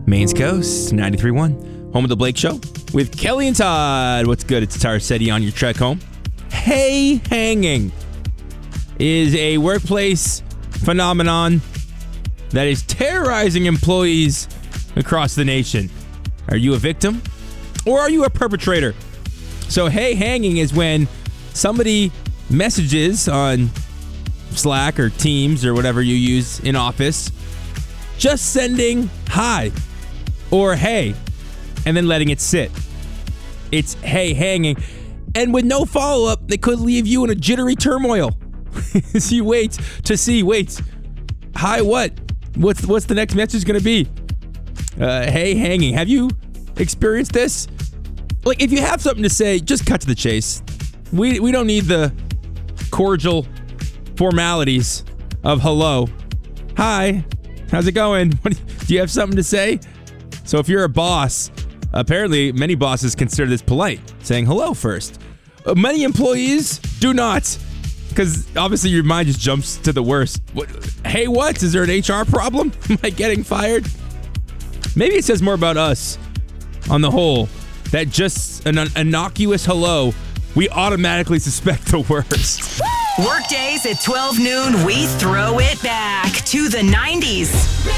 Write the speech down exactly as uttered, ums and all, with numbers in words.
Maine's Coast, ninety-three point one. Home of the Blake Show with Kelly and Todd. What's good? It's Tar City on your trek home. Hay hanging is a workplace phenomenon that is terrorizing employees across the nation. Are you a victim or are you a perpetrator? So hay hanging is when somebody messages on Slack or Teams or whatever you use in office, just sending hi or hey, and then letting it sit. It's hay hanging. And with no follow-up, they could leave you in a jittery turmoil. As you wait to see, wait, hi what? What's what's the next message going to be? Uh, hay hanging. Have you experienced this? Like, if you have something to say, just cut to the chase. We we don't need the cordial formalities of hello. Hi, how's it going? What, do you have something to say? So if you're a boss, apparently many bosses consider this polite, saying hello first. Uh, many employees do not, because obviously your mind just jumps to the worst. What, hey, what? Is there an H R problem? Am I getting fired? Maybe it says more about us on the whole that just an innocuous hello, we automatically suspect the worst. Workdays at twelve noon, we throw it back to the nineties.